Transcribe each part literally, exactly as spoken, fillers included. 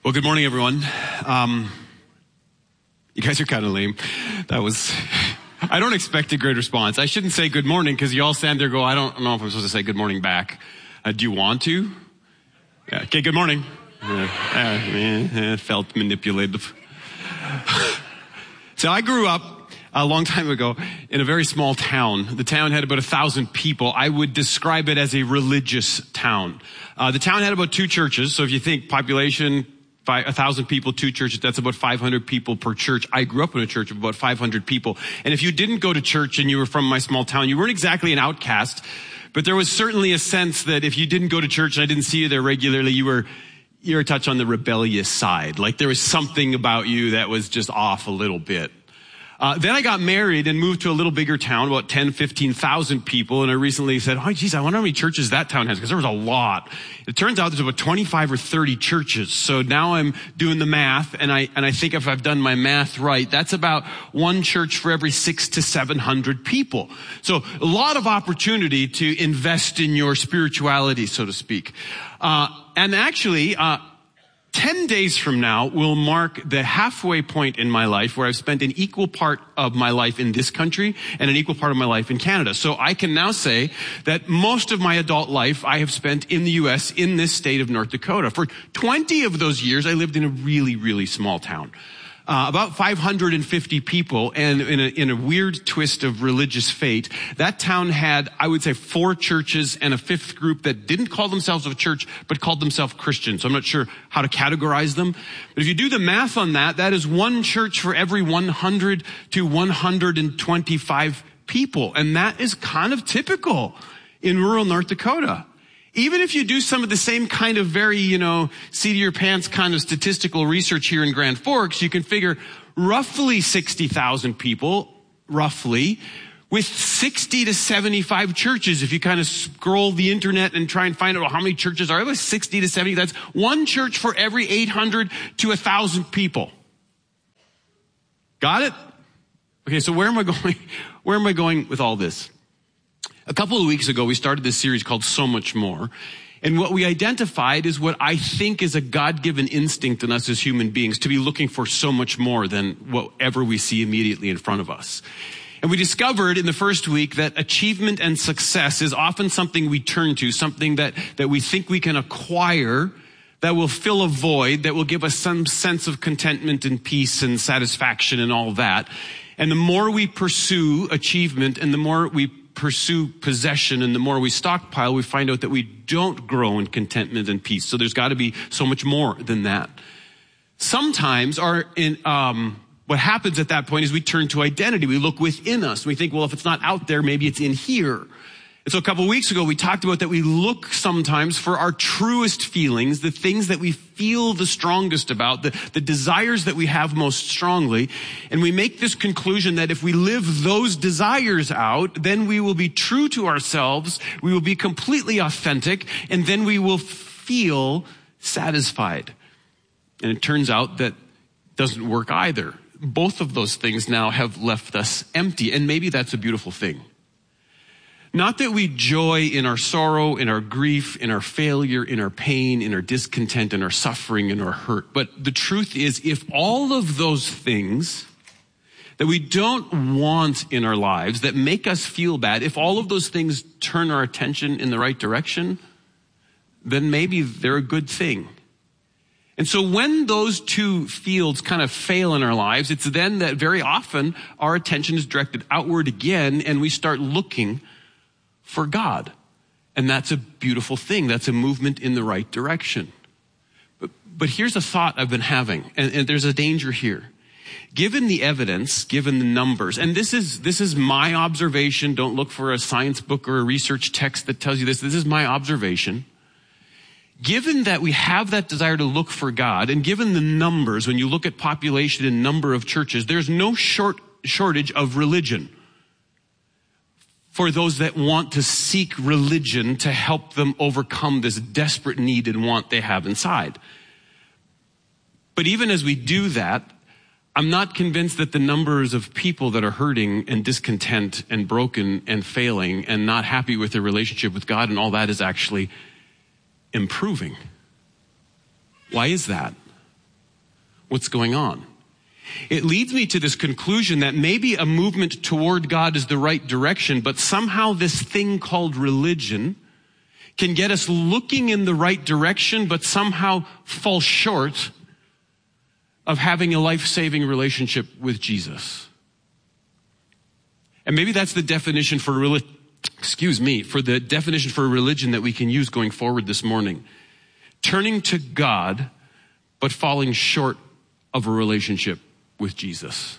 Well, good morning, everyone. Um, you guys are kind of lame. That was, I don't expect a great response. I shouldn't say good morning because you all stand there and go, I don't know if I'm supposed to say good morning back. Uh, do you want to? Yeah, okay, good morning. Uh, uh, eh, felt manipulative. So I grew up a long time ago in a very small town. The town had about a thousand people. I would describe it as a religious town. Uh, the town had about two churches. So if you think population, five, a thousand people, two churches, that's about five hundred people per church. I grew up in a church of about five hundred people. And if you didn't go to church and you were from my small town, you weren't exactly an outcast, but there was certainly a sense that if you didn't go to church and I didn't see you there regularly, you were, you were a touch on the rebellious side. Like there was something about you that was just off a little bit. Uh, then I got married and moved to a little bigger town, about ten, fifteen thousand people. And I recently said, oh, geez, I wonder how many churches that town has, because there was a lot. It turns out there's about twenty-five or thirty churches. So now I'm doing the math, and I, and I think if I've done my math right, that's about one church for every six to seven hundred people. So a lot of opportunity to invest in your spirituality, so to speak. Uh, and actually, uh, Ten days from now will mark the halfway point in my life where I've spent an equal part of my life in this country and an equal part of my life in Canada. So I can now say that most of my adult life I have spent in the U S, in this state of North Dakota. For twenty of those years, I lived in a really, really small town. Uh, about five hundred fifty people, and in a, in a weird twist of religious fate, that town had, I would say, four churches and a fifth group that didn't call themselves a church, but called themselves Christians. So I'm not sure how to categorize them. But if you do the math on that, that is one church for every one hundred to one hundred twenty-five people. And that is kind of typical in rural North Dakota. Even if you do some of the same kind of very, you know, seat of your pants kind of statistical research here in Grand Forks, you can figure roughly sixty thousand people, roughly, with sixty to seventy-five churches. If you kind of scroll the internet and try and find out how many churches are there, sixty to seventy, that's one church for every eight hundred to one thousand people. Got it? Okay, so where am I going? Where am I going with all this? A couple of weeks ago, we started this series called So Much More. And what we identified is what I think is a God-given instinct in us as human beings, to be looking for so much more than whatever we see immediately in front of us. And we discovered in the first week that achievement and success is often something we turn to, something that, that we think we can acquire, that will fill a void, that will give us some sense of contentment and peace and satisfaction and all that. And the more we pursue achievement and the more we pursue possession and the more we stockpile, we find out that we don't grow in contentment and peace. So there's got to be so much more than that. Sometimes our, in, um, what happens at that point is we turn to identity. We look within us. We think, well, if it's not out there, maybe it's in here. And so a couple of weeks ago, we talked about that we look sometimes for our truest feelings, the things that we feel the strongest about, the, the desires that we have most strongly. And we make this conclusion that if we live those desires out, then we will be true to ourselves, we will be completely authentic, and then we will feel satisfied. And it turns out that doesn't work either. Both of those things now have left us empty, and maybe that's a beautiful thing. Not that we joy in our sorrow, in our grief, in our failure, in our pain, in our discontent, in our suffering, in our hurt. But the truth is, if all of those things that we don't want in our lives, that make us feel bad, if all of those things turn our attention in the right direction, then maybe they're a good thing. And so when those two fields kind of fail in our lives, it's then that very often our attention is directed outward again, and we start looking for God. And that's a beautiful thing. That's a movement in the right direction. But, but here's a thought I've been having, and, and there's a danger here. Given the evidence, given the numbers, and this is, this is my observation. Don't look for a science book or a research text that tells you this. This is my observation. Given that we have that desire to look for God, and given the numbers, when you look at population and number of churches, there's no short, shortage of religion for those that want to seek religion to help them overcome this desperate need and want they have inside. But even as we do that, I'm not convinced that the numbers of people that are hurting and discontent and broken and failing and not happy with their relationship with God and all that is actually improving. Why is that? what's going on. It leads me to this conclusion that maybe a movement toward God is the right direction, but somehow this thing called religion can get us looking in the right direction, but somehow fall short of having a life-saving relationship with Jesus. And maybe that's the definition for religion, excuse me, for the definition for religion that we can use going forward this morning. Turning to God, but falling short of a relationship with Jesus.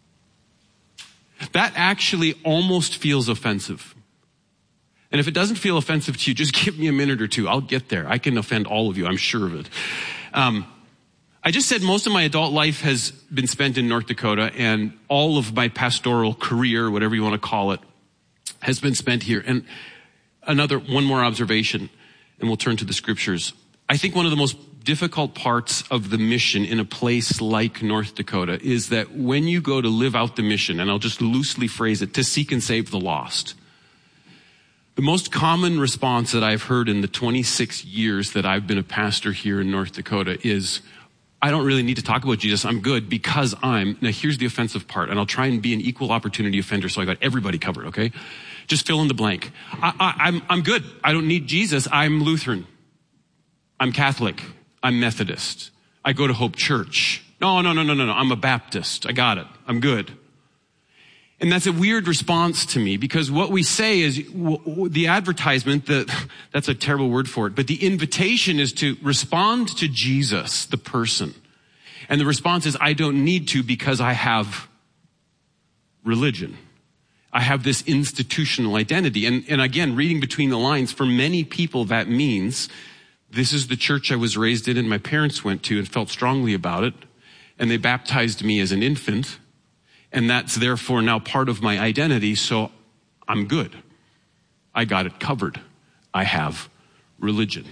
That actually almost feels offensive. And if it doesn't feel offensive to you, just give me a minute or two. I'll get there. I can offend all of you. I'm sure of it. Um, I just said most of my adult life has been spent in North Dakota, and all of my pastoral career, whatever you want to call it, has been spent here. And another, one more observation, and we'll turn to the scriptures. I think one of the most difficult parts of the mission in a place like North Dakota is that when you go to live out the mission, and I'll just loosely phrase it, to seek and save the lost, the most common response that I've heard in the twenty-six years that I've been a pastor here in North Dakota is, I don't really need to talk about Jesus. I'm good because I'm, now here's the offensive part, and I'll try and be an equal opportunity offender so I got everybody covered, okay? Just fill in the blank. I, I, I'm, I'm good. I don't need Jesus. I'm Lutheran. I'm Catholic. I'm Methodist. I go to Hope Church. No, no, no, no, no, no. I'm a Baptist. I got it. I'm good. And that's a weird response to me, because what we say is w- w- the advertisement, the, that's a terrible word for it, but the invitation is to respond to Jesus, the person. And the response is, I don't need to because I have religion. I have this institutional identity. And, and again, reading between the lines, for many people that means this is the church I was raised in and my parents went to and felt strongly about it. And they baptized me as an infant. And that's therefore now part of my identity, so I'm good. I got it covered. I have religion.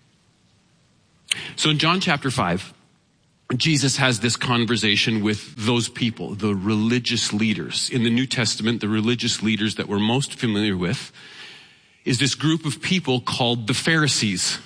So in John chapter five, Jesus has this conversation with those people, the religious leaders. In the New Testament, the religious leaders that we're most familiar with is this group of people called the Pharisees.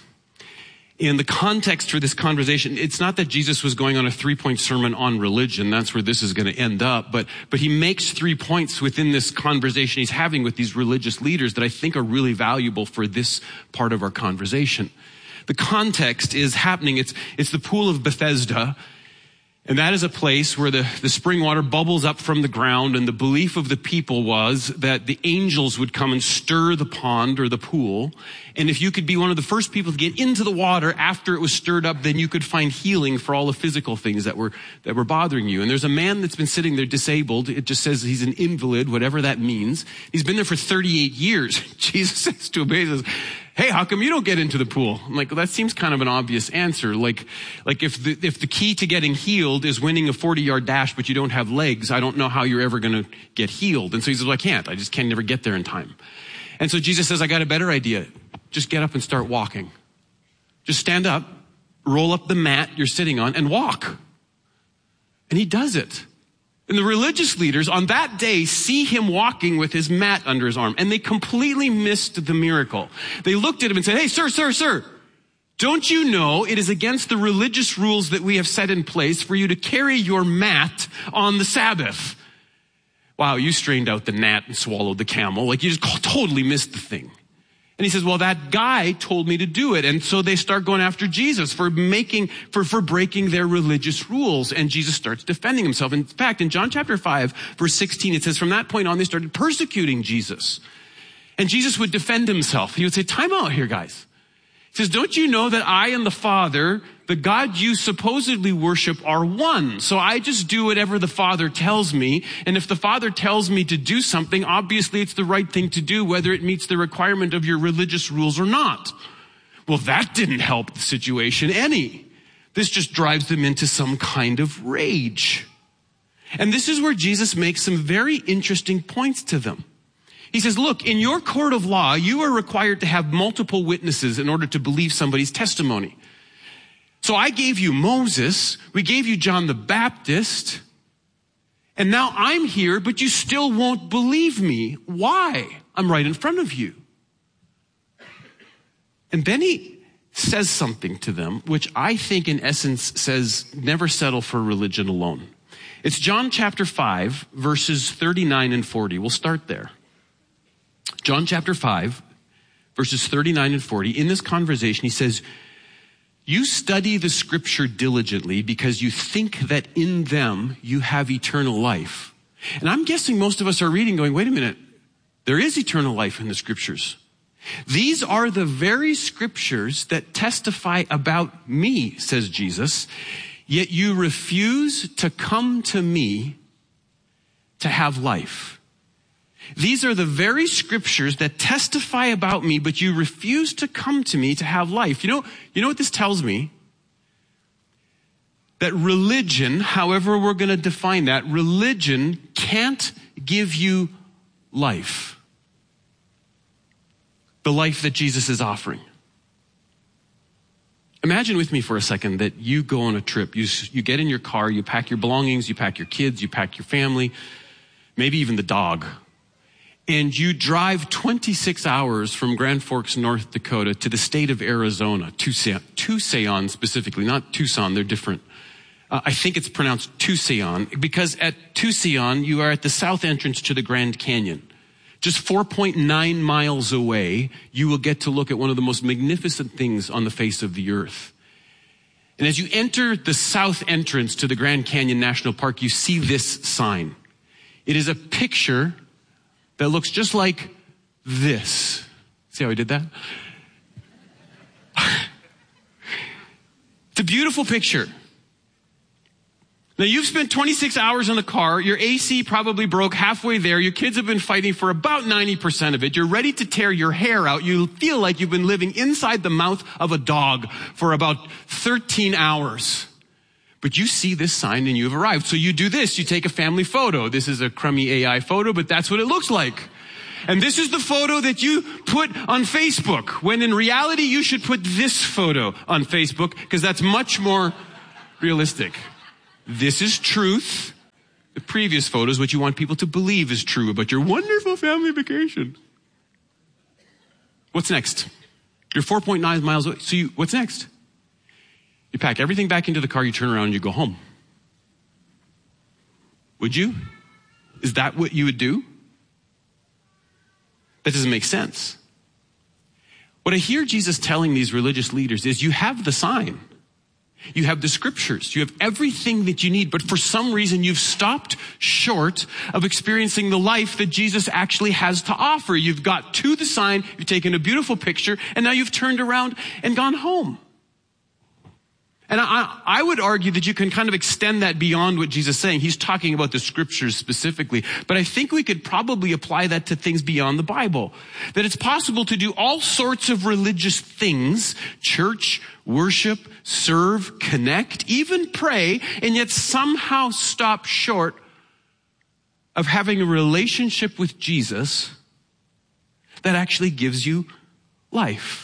In the context for this conversation, it's not that Jesus was going on a three-point sermon on religion. That's where this is going to end up. But, but he makes three points within this conversation he's having with these religious leaders that I think are really valuable for this part of our conversation. The context is happening. It's, it's the pool of Bethesda. And that is a place where the, the spring water bubbles up from the ground, and the belief of the people was that the angels would come and stir the pond or the pool. And if you could be one of the first people to get into the water after it was stirred up, then you could find healing for all the physical things that were, that were bothering you. And there's a man that's been sitting there disabled. It just says he's an invalid, whatever that means. He's been there for thirty-eight years. Jesus says to him, he says, hey, how come you don't get into the pool? I'm like, well, that seems kind of an obvious answer. Like, like if the, if the key to getting healed is winning a forty yard dash, but you don't have legs, I don't know how you're ever going to get healed. And so he says, well, I can't. I just can never get there in time. And so Jesus says, I got a better idea. Just get up and start walking. Just stand up, roll up the mat you're sitting on, and walk. And he does it. And the religious leaders on that day see him walking with his mat under his arm, and they completely missed the miracle. They looked at him and said, hey, sir, sir, sir, don't you know it is against the religious rules that we have set in place for you to carry your mat on the Sabbath? Wow, you strained out the gnat and swallowed the camel. Like, you just totally missed the thing. And he says, well, that guy told me to do it. And so they start going after Jesus for making, for, for breaking their religious rules. And Jesus starts defending himself. In fact, in John chapter five, verse sixteen, it says, from that point on, they started persecuting Jesus. And Jesus would defend himself. He would say, time out here, guys. He says, don't you know that I and the Father, the God you supposedly worship, are one? So I just do whatever the Father tells me. And if the Father tells me to do something, obviously it's the right thing to do, whether it meets the requirement of your religious rules or not. Well, that didn't help the situation any. This just drives them into some kind of rage. And this is where Jesus makes some very interesting points to them. He says, look, in your court of law, you are required to have multiple witnesses in order to believe somebody's testimony. So I gave you Moses, we gave you John the Baptist, and now I'm here, but you still won't believe me. Why? I'm right in front of you. And then he, says something to them, which I think in essence says, never settle for religion alone. It's John chapter five, verses thirty-nine and forty. We'll start there. John chapter five, verses thirty-nine and forty. In this conversation, he says, you study the scripture diligently because you think that in them you have eternal life. And I'm guessing most of us are reading going, wait a minute, there is eternal life in the scriptures. These are the very scriptures that testify about me, says Jesus, yet you refuse to come to me to have life. These are the very scriptures that testify about me, but you refuse to come to me to have life. You know, you know what this tells me? That religion, however we're going to define that, religion can't give you life. The life that Jesus is offering. Imagine with me for a second that you go on a trip. You, you get in your car, you pack your belongings, you pack your kids, you pack your family, maybe even the dog. And you drive twenty-six hours from Grand Forks, North Dakota to the state of Arizona, Tucson, Tucson specifically, not Tucson, they're different. Uh, I think it's pronounced Tucson because at Tucson, you are at the south entrance to the Grand Canyon. Just four point nine miles away, you will get to look at one of the most magnificent things on the face of the earth. And as you enter the south entrance to the Grand Canyon National Park, you see this sign. It is a picture that looks just like this. See how I did that? It's a beautiful picture. Now, you've spent twenty-six hours in the car. Your A C probably broke halfway there. Your kids have been fighting for about ninety percent of it. You're ready to tear your hair out. You feel like you've been living inside the mouth of a dog for about thirteen hours. But you see this sign and you've arrived. So you do this. You take a family photo. This is a crummy A I photo, but that's what it looks like. And this is the photo that you put on Facebook, when in reality you should put this photo on Facebook because that's much more realistic. This is truth. The previous photo is what you want people to believe is true about your wonderful family vacation. What's next? You're four point nine miles away. So you, what's next? You pack everything back into the car, you turn around and you go home. Would you? Is that what you would do? That doesn't make sense. What I hear Jesus telling these religious leaders is you have the sign. You have the scriptures. You have everything that you need. But for some reason, you've stopped short of experiencing the life that Jesus actually has to offer. You've got to the sign, you've taken a beautiful picture, and now you've turned around and gone home. And I, I would argue that you can kind of extend that beyond what Jesus is saying. He's talking about the scriptures specifically. But I think we could probably apply that to things beyond the Bible. That it's possible to do all sorts of religious things, church, worship, serve, connect, even pray, and yet somehow stop short of having a relationship with Jesus that actually gives you life.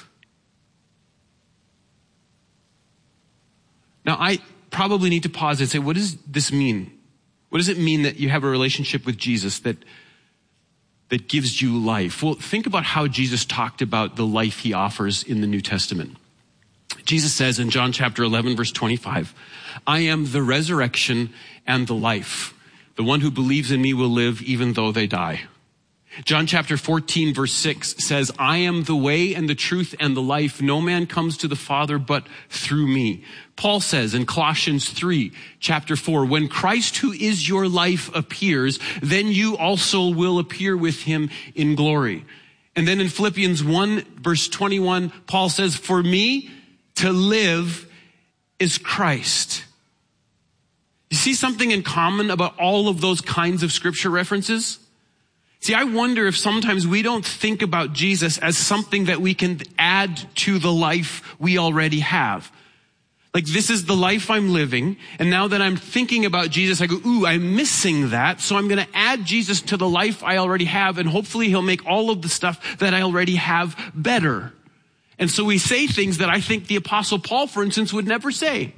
Now, I probably need to pause and say, what does this mean? What does it mean that you have a relationship with Jesus that, that gives you life? Well, think about how Jesus talked about the life he offers in the New Testament. Jesus says in John chapter eleven, verse twenty-five, I am the resurrection and the life. The one who believes in me will live even though they die. John chapter fourteen, verse six says, I am the way and the truth and the life. No man comes to the Father but through me. Paul says in Colossians three, chapter four, when Christ who is your life appears, then you also will appear with him in glory. And then in Philippians one, verse twenty-one, Paul says, for me to live is Christ. You see something in common about all of those kinds of scripture references? See, I wonder if sometimes we don't think about Jesus as something that we can add to the life we already have. Like, this is the life I'm living, and now that I'm thinking about Jesus, I go, ooh, I'm missing that, so I'm going to add Jesus to the life I already have, and hopefully he'll make all of the stuff that I already have better. And so we say things that I think the Apostle Paul, for instance, would never say.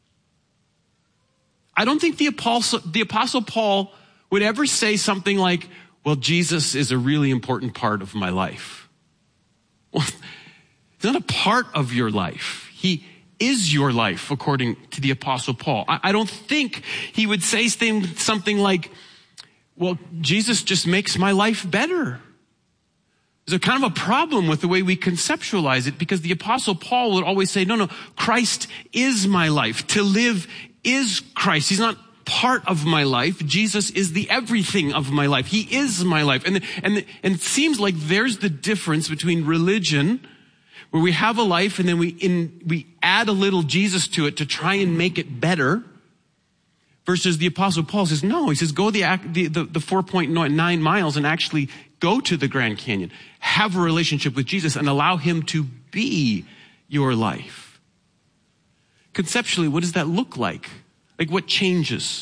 I don't think the Apostle, the Apostle Paul would ever say something like, well, Jesus is a really important part of my life. Well, He's not a part of your life. He is your life, according to the Apostle Paul. I, I don't think he would say something like, well, Jesus just makes my life better. There's a kind of a problem with the way we conceptualize it, because the Apostle Paul would always say, no, no, Christ is my life. To live is Christ. He's not part of my life. Jesus is the everything of my life. He is my life. And, and, and it seems like there's the difference between religion, where we have a life and then we, in, we add a little Jesus to it to try and make it better, versus the Apostle Paul says, no, he says, go the, the, the, the four point nine miles and actually go to the Grand Canyon. Have a relationship with Jesus and allow him to be your life. Conceptually, what does that look like? Like, what changes?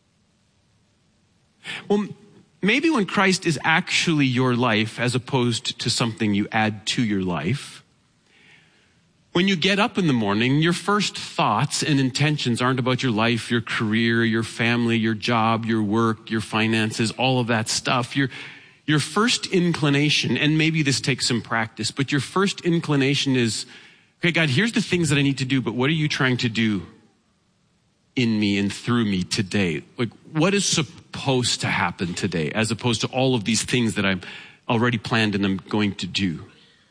Well, maybe when Christ is actually your life as opposed to something you add to your life, when you get up in the morning, your first thoughts and intentions aren't about your life, your career, your family, your job, your work, your finances, all of that stuff. Your, your first inclination, and maybe this takes some practice, but your first inclination is, okay, God, here's the things that I need to do, but what are you trying to do in me and through me today? Like, what is supposed to happen today, as opposed to all of these things that I've already planned and I'm going to do?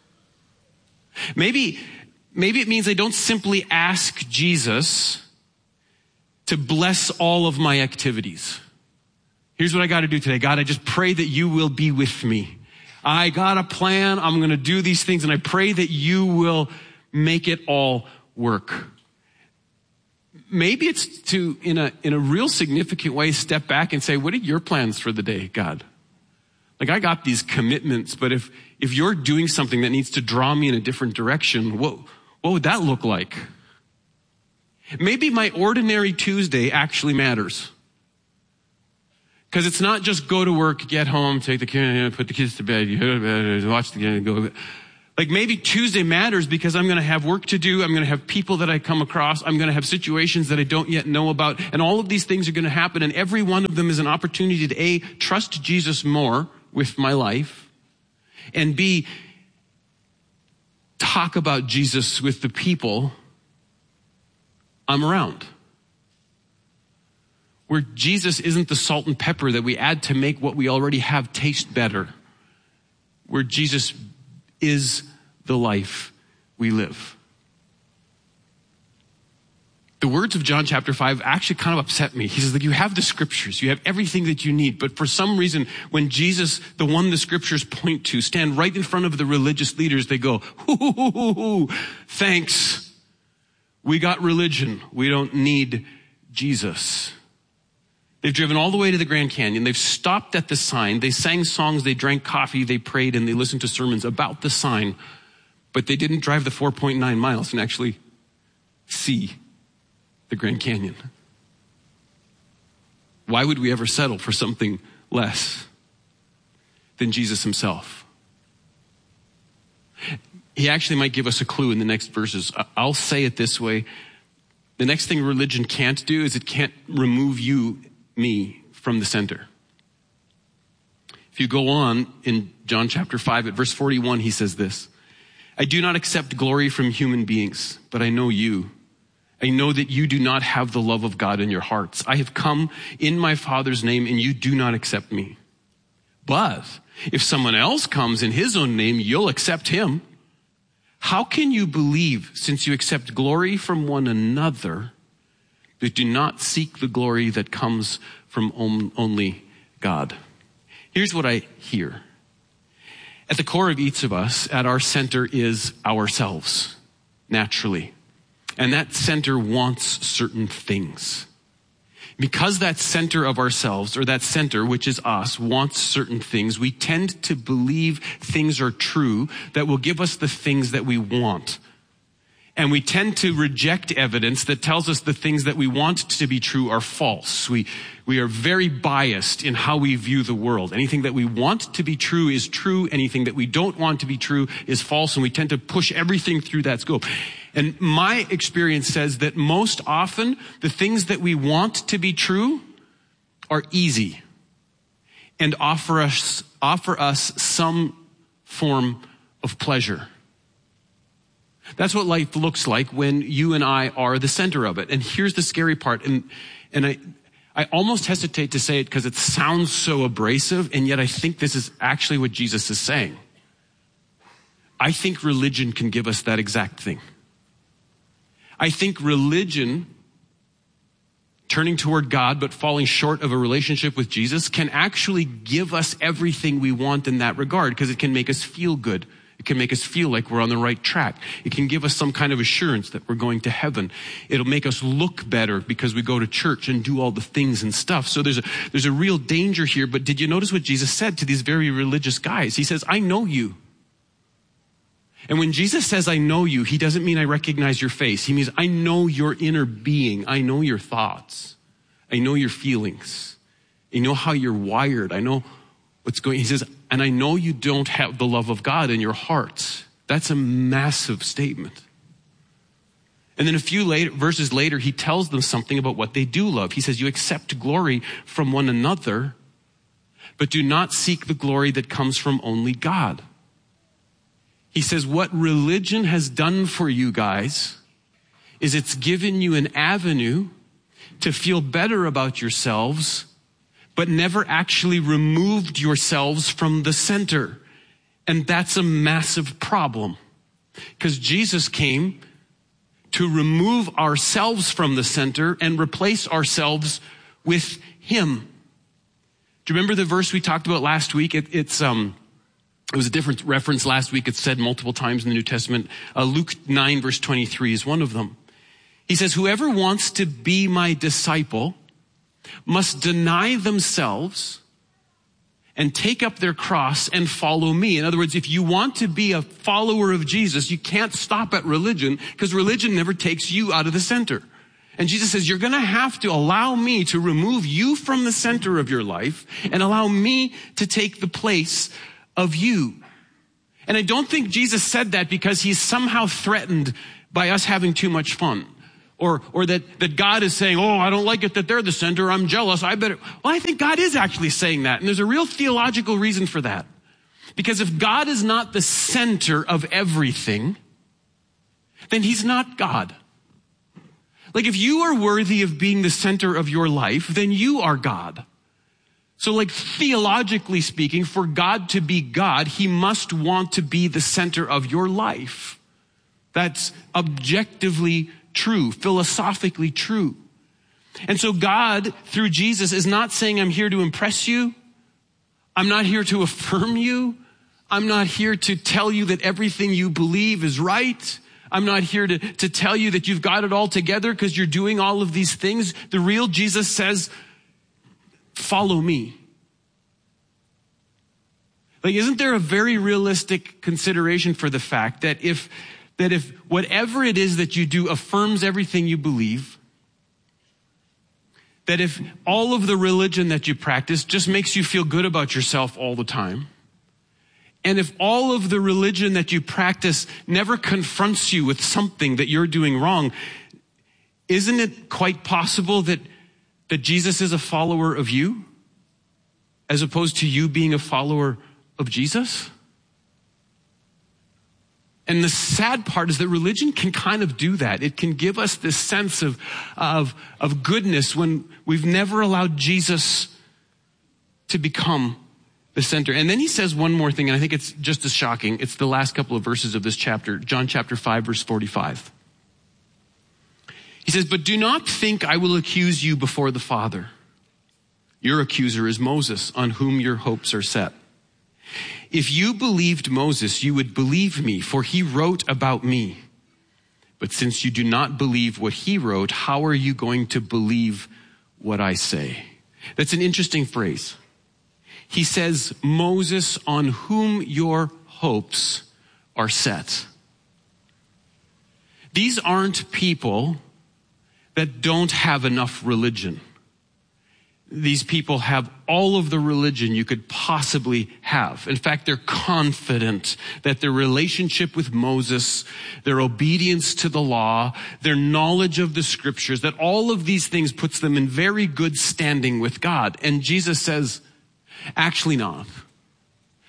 Maybe, maybe it means I don't simply ask Jesus to bless all of my activities. Here's what I got to do today. God, I just pray that you will be with me. I got a plan. I'm going to do these things, and I pray that you will make it all work. Maybe it's to, in a, in a real significant way, step back and say, what are your plans for the day, God? Like, I got these commitments, but if, if you're doing something that needs to draw me in a different direction, what, what would that look like? Maybe my ordinary Tuesday actually matters. Because it's not just go to work, get home, take the kids, put the kids to bed, you go to bed, watch the kids, go to bed. Like, maybe Tuesday matters because I'm going to have work to do. I'm going to have people that I come across. I'm going to have situations that I don't yet know about. And all of these things are going to happen. And every one of them is an opportunity to A, trust Jesus more with my life, and B, talk about Jesus with the people I'm around. Where Jesus isn't the salt and pepper that we add to make what we already have taste better. Where Jesus is the life we live. The words of John chapter five actually kind of upset me. He says, like, you have the scriptures, you have everything that you need, but for some reason, when Jesus, the one the scriptures point to, stand right in front of the religious leaders, they go, hoo, hoo, hoo, hoo, hoo. Thanks. We got religion. We don't need Jesus. They've driven all the way to the Grand Canyon. They've stopped at the sign. They sang songs, they drank coffee, they prayed, and they listened to sermons about the sign. But they didn't drive the four point nine miles and actually see the Grand Canyon. Why would we ever settle for something less than Jesus himself? He actually might give us a clue in the next verses. I'll say it this way. The next thing religion can't do is it can't remove you, me, from the center. If you go on in John chapter five at verse forty-one, he says this, I do not accept glory from human beings, but I know you. I know that you do not have the love of God in your hearts. I have come in my Father's name, and you do not accept me. But if someone else comes in his own name, you'll accept him. How can you believe, since you accept glory from one another, but do not seek the glory that comes from only God? Here's what I hear. At the core of each of us, at our center, is ourselves, naturally. And that center wants certain things. Because that center of ourselves, or that center, which is us, wants certain things, we tend to believe things are true that will give us the things that we want. And we tend to reject evidence that tells us the things that we want to be true are false. We, we are very biased in how we view the world. Anything that we want to be true is true. Anything that we don't want to be true is false. And we tend to push everything through that scope. And my experience says that most often the things that we want to be true are easy and offer us, offer us some form of pleasure. That's what life looks like when you and I are the center of it. And here's the scary part. And, and I, I almost hesitate to say it because it sounds so abrasive. And yet I think this is actually what Jesus is saying. I think religion can give us that exact thing. I think religion, turning toward God but falling short of a relationship with Jesus, can actually give us everything we want in that regard because it can make us feel good. It can make us feel like we're on the right track. It can give us some kind of assurance that we're going to heaven. It'll make us look better because we go to church and do all the things and stuff. So there's a, there's a real danger here. But did you notice what Jesus said to these very religious guys? He says, I know you. And when Jesus says, I know you, he doesn't mean I recognize your face. He means I know your inner being. I know your thoughts. I know your feelings. I know how you're wired. I know what's going. He says, and I know you don't have the love of God in your hearts. That's a massive statement. And then a few later, verses later, he tells them something about what they do love. He says, you accept glory from one another, but do not seek the glory that comes from only God. He says, what religion has done for you guys is it's given you an avenue to feel better about yourselves, but never actually removed yourselves from the center. And that's a massive problem because Jesus came to remove ourselves from the center and replace ourselves with him. Do you remember the verse we talked about last week? It, it's, um, it was a different reference last week. It's said multiple times in the New Testament. Uh, Luke nine verse twenty-three is one of them. He says, whoever wants to be my disciple must deny themselves and take up their cross and follow me. In other words, if you want to be a follower of Jesus, you can't stop at religion because religion never takes you out of the center. And Jesus says, you're going to have to allow me to remove you from the center of your life and allow me to take the place of you. And I don't think Jesus said that because he's somehow threatened by us having too much fun. Or, or that, that God is saying, oh, I don't like it that they're the center. I'm jealous. I better. Well, I think God is actually saying that. And there's a real theological reason for that. Because if God is not the center of everything, then he's not God. Like if you are worthy of being the center of your life, then you are God. So like theologically speaking, for God to be God, he must want to be the center of your life. That's objectively true, philosophically true. And so God, through Jesus, is not saying, I'm here to impress you. I'm not here to affirm you. I'm not here to tell you that everything you believe is right. I'm not here to, to tell you that you've got it all together because you're doing all of these things. The real Jesus says, follow me. Like, isn't there a very realistic consideration for the fact that if That if whatever it is that you do affirms everything you believe, that if all of the religion that you practice just makes you feel good about yourself all the time, and if all of the religion that you practice never confronts you with something that you're doing wrong, isn't it quite possible that, that Jesus is a follower of you as opposed to you being a follower of Jesus? And the sad part is that religion can kind of do that. It can give us this sense of, of, of goodness when we've never allowed Jesus to become the center. And then he says one more thing, and I think it's just as shocking. It's the last couple of verses of this chapter, John chapter five, verse forty-five. He says, but do not think I will accuse you before the Father. Your accuser is Moses, on whom your hopes are set. If you believed Moses, you would believe me, for he wrote about me. But since you do not believe what he wrote, how are you going to believe what I say? That's an interesting phrase. He says, Moses, on whom your hopes are set. These aren't people that don't have enough religion. These people have all of the religion you could possibly have. In fact, they're confident that their relationship with Moses, their obedience to the law, their knowledge of the scriptures, that all of these things puts them in very good standing with God. And Jesus says, actually not.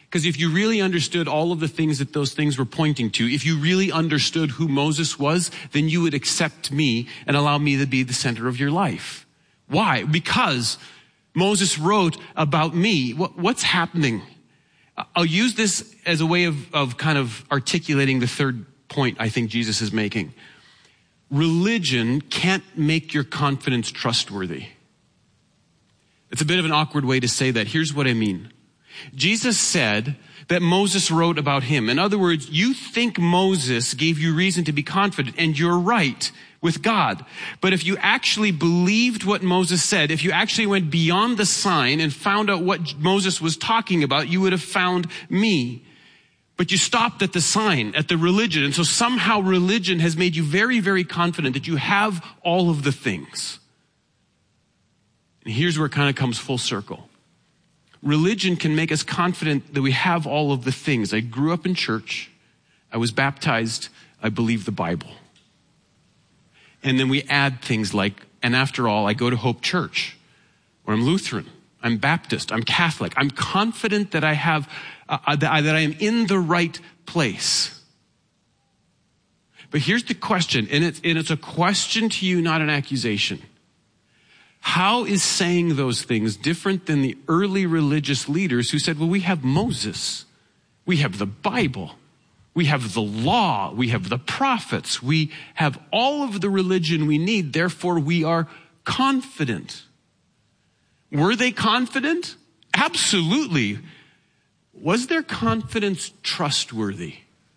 Because if you really understood all of the things that those things were pointing to, if you really understood who Moses was, then you would accept me and allow me to be the center of your life. Why? Because Moses wrote about me. What, what's happening? I'll use this as a way of, of kind of articulating the third point I think Jesus is making. Religion can't make your confidence trustworthy. It's a bit of an awkward way to say that. Here's what I mean. Jesus said that Moses wrote about him. In other words, you think Moses gave you reason to be confident, and you're right with God. But if you actually believed what Moses said, if you actually went beyond the sign and found out what Moses was talking about, you would have found me. But you stopped at the sign, at the religion. And so somehow religion has made you very, very confident that you have all of the things. And here's where it kind of comes full circle. Religion can make us confident that we have all of the things. I grew up in church. I was baptized. I believe the Bible. And then we add things like, and after all, I go to Hope Church, or I'm Lutheran, I'm Baptist, I'm Catholic. I'm confident that I have, uh, that, I, that I am in the right place. But here's the question, and it's, and it's a question to you, not an accusation. How is saying those things different than the early religious leaders who said, well, we have Moses, we have the Bible, we have the law, we have the prophets, we have all of the religion we need, therefore we are confident. Were they confident? Absolutely. Was their confidence trustworthy?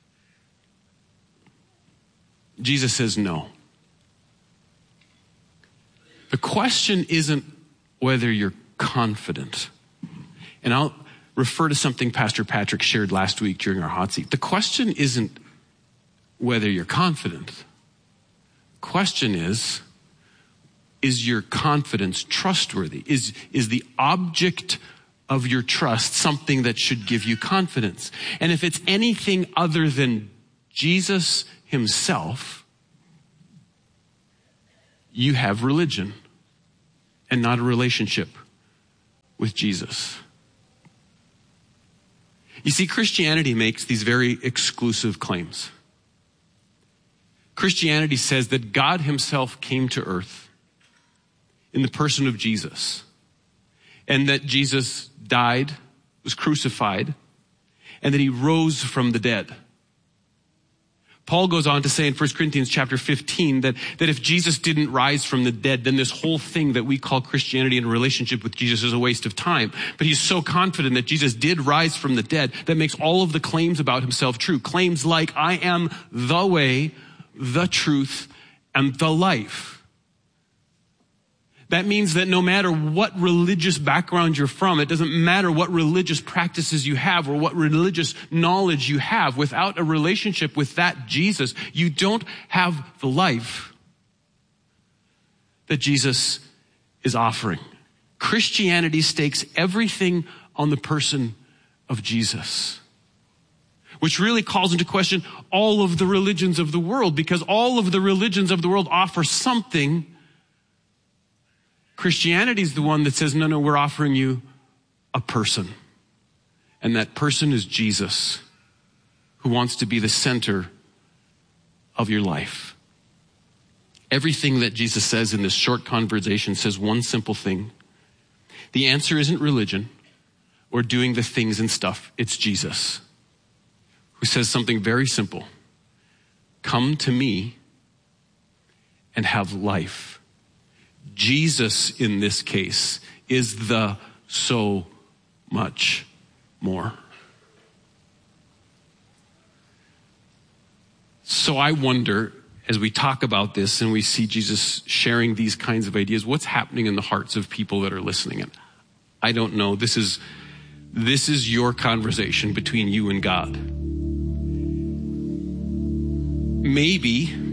Jesus says no. The question isn't whether you're confident. And I'll refer to something Pastor Patrick shared last week during our hot seat. The question isn't whether you're confident. The question is, is your confidence trustworthy? Is, is the object of your trust something that should give you confidence? And if it's anything other than Jesus himself, you have religion and not a relationship with Jesus. You see, Christianity makes these very exclusive claims. Christianity says that God himself came to earth in the person of Jesus, and that Jesus died, was crucified, and that he rose from the dead. Paul goes on to say in First Corinthians chapter fifteen that, that if Jesus didn't rise from the dead, then this whole thing that we call Christianity and a relationship with Jesus is a waste of time. But he's so confident that Jesus did rise from the dead that makes all of the claims about himself true. Claims like, I am the way, the truth, and the life. That means that no matter what religious background you're from, it doesn't matter what religious practices you have or what religious knowledge you have, without a relationship with that Jesus, you don't have the life that Jesus is offering. Christianity stakes everything on the person of Jesus, which really calls into question all of the religions of the world, because all of the religions of the world offer something. Christianity is the one that says, no, no, we're offering you a person. And that person is Jesus, who wants to be the center of your life. Everything that Jesus says in this short conversation says one simple thing. The answer isn't religion or doing the things and stuff. It's Jesus, who says something very simple. Come to me and have life. Jesus, in this case, is the so much more. So I wonder, as we talk about this and we see Jesus sharing these kinds of ideas, what's happening in the hearts of people that are listening? And I don't know. This is, this is your conversation between you and God. Maybe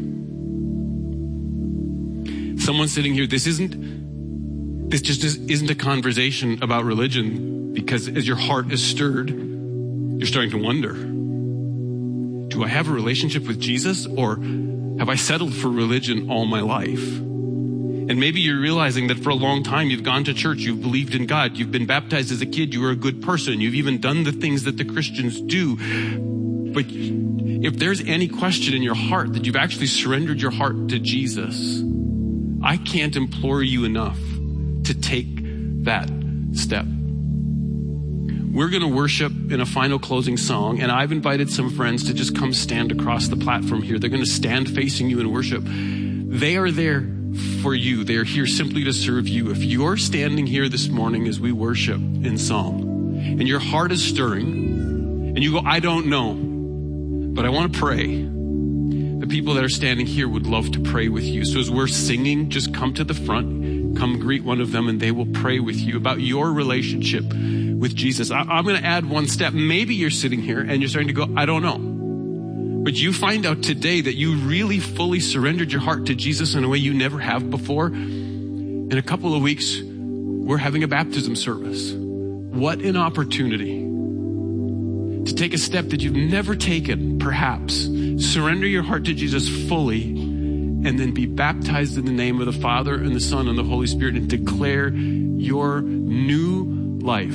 someone sitting here, this isn't, this just isn't a conversation about religion, because as your heart is stirred, you're starting to wonder, do I have a relationship with Jesus, or have I settled for religion all my life? And maybe you're realizing that for a long time you've gone to church, you've believed in God, you've been baptized as a kid, you were a good person, you've even done the things that the Christians do. But if there's any question in your heart that you've actually surrendered your heart to Jesus, I can't implore you enough to take that step. We're going to worship in a final closing song, and I've invited some friends to just come stand across the platform here. They're going to stand facing you in worship. They are there for you. They are here simply to serve you. If you're standing here this morning as we worship in song, and your heart is stirring, and you go, I don't know, but I want to pray. The people that are standing here would love to pray with you. So as we're singing, just come to the front, come greet one of them, and they will pray with you about your relationship with Jesus. I, I'm going to add one step. Maybe you're sitting here and you're starting to go, I don't know. But you find out today that you really fully surrendered your heart to Jesus in a way you never have before. In a couple of weeks, we're having a baptism service. What an opportunity to take a step that you've never taken, perhaps. Surrender your heart to Jesus fully, and then be baptized in the name of the Father and the Son and the Holy Spirit, and declare your new life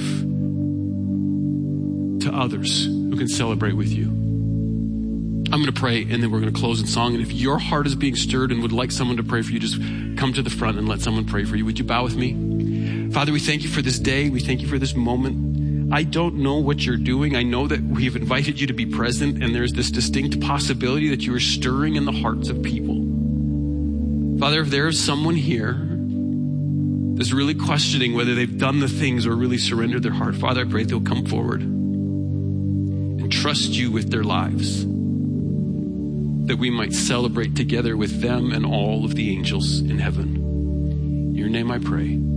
to others who can celebrate with you. I'm going to pray, and then we're going to close in song. And if your heart is being stirred and would like someone to pray for you, just come to the front and let someone pray for you. Would you bow with me? Father, we thank you for this day. We thank you for this moment. I don't know what you're doing. I know that we've invited you to be present, and there's this distinct possibility that you are stirring in the hearts of people. Father, if there is someone here that's really questioning whether they've done the things or really surrendered their heart, Father, I pray they'll come forward and trust you with their lives, that we might celebrate together with them and all of the angels in heaven. In your name I pray.